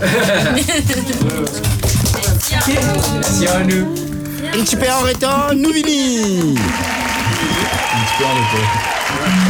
Merci à nous. Il ci per reto, nu vini.